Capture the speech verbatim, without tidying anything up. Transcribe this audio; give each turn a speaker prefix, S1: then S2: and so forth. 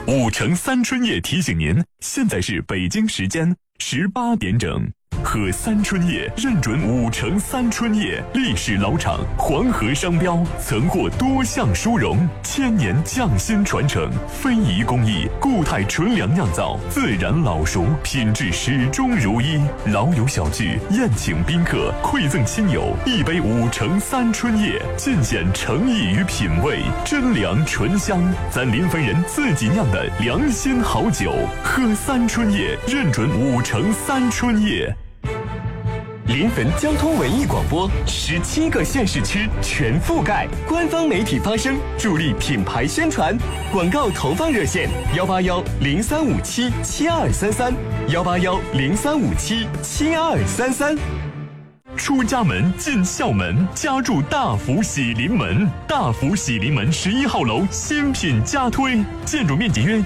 S1: 五城三春叶提醒您，现在是北京时间十八点整。喝三春叶认准五城三春叶，历史老厂，黄河商标，曾获多项殊荣，千年匠心传承，非遗工艺，固态纯粮酿造，自然老熟，品质始终如一。老友小聚，宴请宾客，馈赠亲友，一杯五城三春叶，尽显诚意与品味，真粮醇香，咱临汾人自己酿的良心好酒。喝三春叶，认准五城三春叶。
S2: 临汾交通文艺广播，十七个县市区全覆盖，官方媒体发声，助力品牌宣传。广告投放热线：幺八幺零三五七七二三三，幺八幺零三五七七二三三。
S1: 出家门进校门，家住大福喜临门。大福喜临门十一号楼新品加推，建筑面积约